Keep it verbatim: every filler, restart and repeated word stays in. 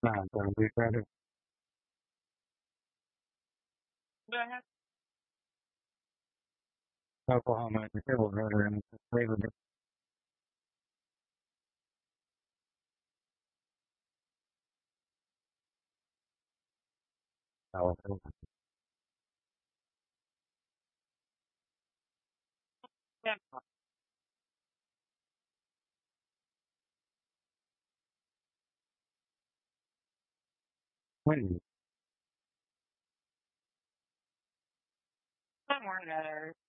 Nah, don't be better. Oklahoma is a civil veteran. Labor Day. California. Windy.